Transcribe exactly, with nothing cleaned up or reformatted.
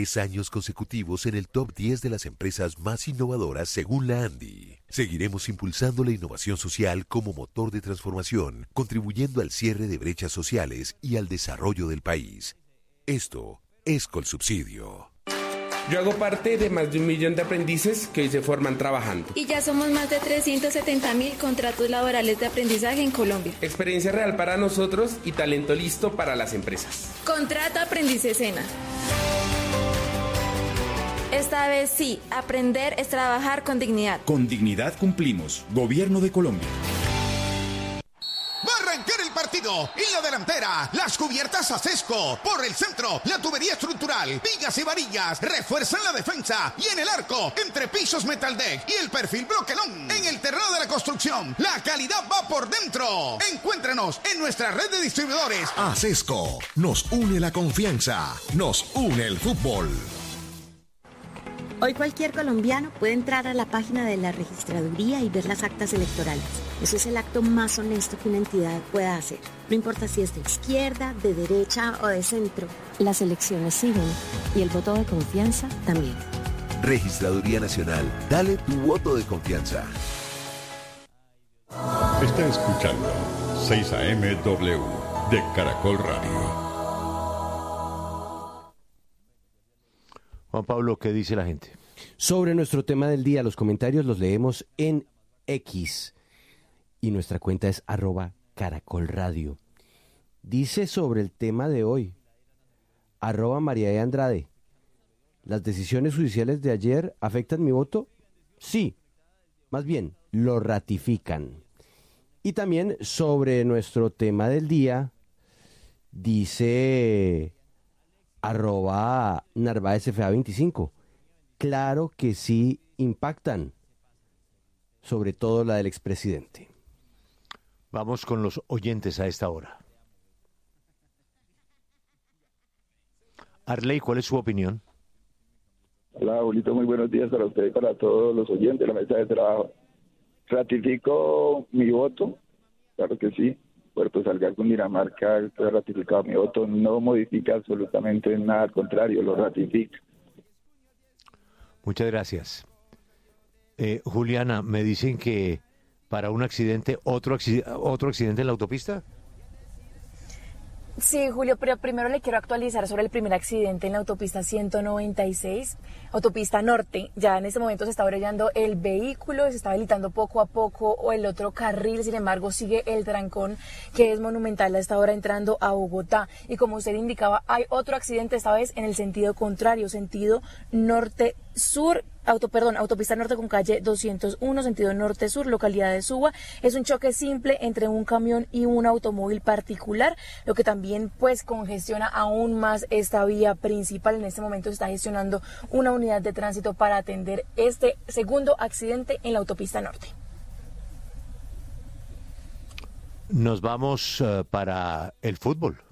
Tres años consecutivos en el top diez de las empresas más innovadoras según la ANDI. Seguiremos impulsando la innovación social como motor de transformación, contribuyendo al cierre de brechas sociales y al desarrollo del país. Esto es Colsubsidio. Yo hago parte de más de un millón de aprendices que hoy se forman trabajando. Y ya somos más de trescientos setenta mil contratos laborales de aprendizaje en Colombia. Experiencia real para nosotros y talento listo para las empresas. Contrata Aprendices Sena. Esta vez sí, aprender es trabajar con dignidad. Con dignidad cumplimos. Gobierno de Colombia. Va a arrancar el partido. En la delantera, las cubiertas Acesco. Por el centro, la tubería estructural, vigas y varillas. Refuerzan la defensa. Y en el arco, entre pisos Metaldeck y el perfil Broquelón. En el terreno de la construcción, la calidad va por dentro. Encuéntrenos en nuestra red de distribuidores. Acesco. Nos une la confianza. Nos une el fútbol. Hoy cualquier colombiano puede entrar a la página de la registraduría y ver las actas electorales. Eso es el acto más honesto que una entidad pueda hacer. No importa si es de izquierda, de derecha o de centro. Las elecciones siguen y el voto de confianza también. Registraduría Nacional. Dale tu voto de confianza. Está escuchando seis A M W de Caracol Radio. Juan Pablo, ¿qué dice la gente? Sobre nuestro tema del día, los comentarios los leemos en X y nuestra cuenta es arroba Caracol Radio. Dice sobre el tema de hoy, arroba María de Andrade, ¿las decisiones judiciales de ayer afectan mi voto? Sí, más bien, lo ratifican. Y también sobre nuestro tema del día, dice arroba Narváez F A veinticinco. Claro que sí impactan, sobre todo la del expresidente. Vamos con los oyentes a esta hora. Arley, ¿cuál es su opinión? Hola, Julito, muy buenos días para usted y para todos los oyentes de la mesa de trabajo. Ratifico mi voto, claro que sí. Puerto Salgar con Dinamarca, estoy ratificado mi voto, no modifica absolutamente nada, al contrario, lo ratifica. Muchas gracias. Eh, Juliana, me dicen que para un accidente, otro, accidente, otro accidente en la autopista. Sí, Julio, pero primero le quiero actualizar sobre el primer accidente en la autopista ciento noventa y seis, autopista norte. Ya en este momento se está orillando el vehículo, se está habilitando poco a poco o el otro carril, sin embargo sigue el trancón que es monumental a esta hora entrando a Bogotá. Y como usted indicaba, hay otro accidente esta vez en el sentido contrario, sentido norte-sur. Auto, perdón, autopista norte con calle doscientos uno, sentido norte-sur, localidad de Suba. Es un choque simple entre un camión y un automóvil particular, lo que también pues congestiona aún más esta vía principal. En este momento se está gestionando una unidad de tránsito para atender este segundo accidente en la autopista norte. Nos vamos uh, para el fútbol.